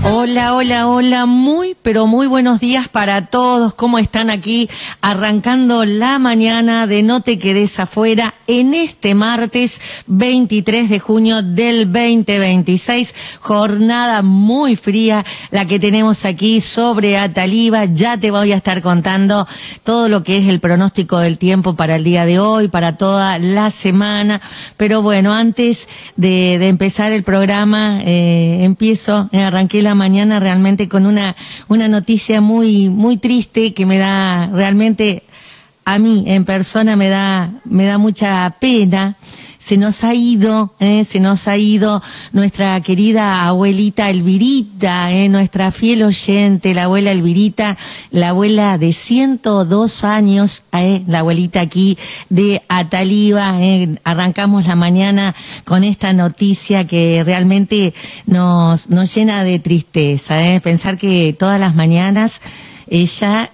Hola, hola, hola, muy, pero muy buenos días para todos. ¿Cómo están aquí? Arrancando la mañana de No Te Quedes Afuera en este martes 23 de junio del 2026. Jornada muy fría la que tenemos aquí sobre Ataliva. Ya te voy a estar contando todo lo que es el pronóstico del tiempo para el día de hoy, para toda la semana. Pero bueno, antes de empezar el programa, arranqué la mañana realmente con una noticia muy, muy triste que me da realmente, a mí en persona me da mucha pena. Se nos ha ido nuestra querida abuelita Elvirita, nuestra fiel oyente, la abuela Elvirita, la abuela de 102 años, la abuelita aquí de Ataliva. Arrancamos la mañana con esta noticia que realmente nos llena de tristeza, pensar que todas las mañanas ella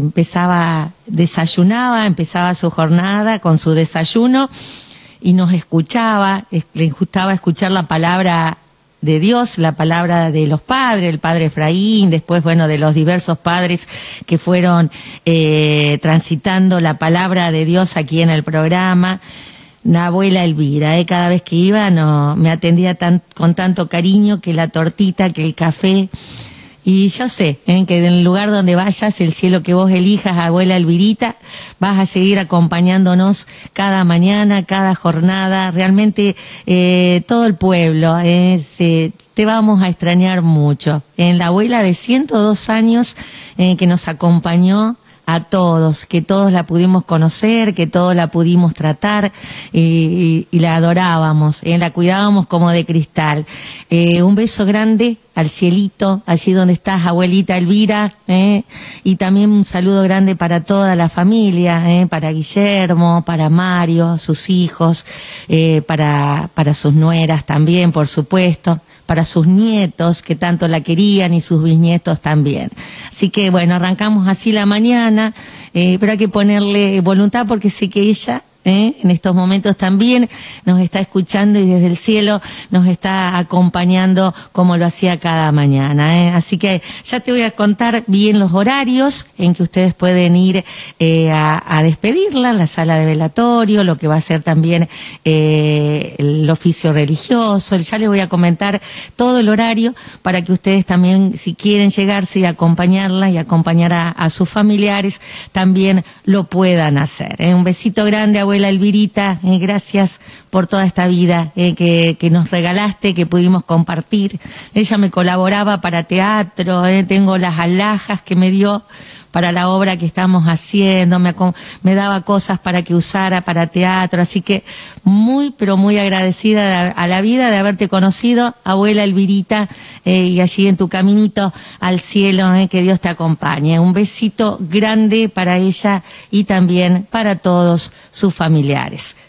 empezaba su jornada con su desayuno y nos escuchaba, le gustaba escuchar la palabra de Dios, la palabra de los padres, el padre Efraín, después, bueno, de los diversos padres que fueron transitando la palabra de Dios aquí en el programa. La abuela Elvira, cada vez que iba me atendía con tanto cariño, que la tortita, que el café. Y yo sé que en el lugar donde vayas, el cielo que vos elijas, abuela Elvirita, vas a seguir acompañándonos cada mañana, cada jornada. Realmente todo el pueblo te vamos a extrañar mucho. La abuela de 102 años que nos acompañó a todos, que todos la pudimos conocer, que todos la pudimos tratar y la adorábamos, la cuidábamos como de cristal. Un beso grande al cielito, allí donde estás, abuelita Elvira, y también un saludo grande para toda la familia, para Guillermo, para Mario, sus hijos, para sus nueras también, por supuesto, para sus nietos que tanto la querían y sus bisnietos también. Así que bueno, arrancamos así la mañana, pero hay que ponerle voluntad porque sé que ella en estos momentos también nos está escuchando y desde el cielo nos está acompañando como lo hacía cada mañana. Así que ya te voy a contar bien los horarios en que ustedes pueden ir a despedirla, la sala de velatorio, lo que va a ser también el oficio religioso. Ya les voy a comentar todo el horario para que ustedes también, si quieren llegarse y acompañarla y acompañar a sus familiares, también lo puedan hacer. Un besito grande, abuela Elvirita, gracias por toda esta vida que nos regalaste, que pudimos compartir. Ella me colaboraba para teatro, tengo las alhajas que me dio para la obra que estamos haciendo, me daba cosas para que usara para teatro, así que muy, pero muy agradecida a la vida de haberte conocido, abuela Elvirita, y allí en tu caminito al cielo, que Dios te acompañe. Un besito grande para ella y también para todos sus familiares.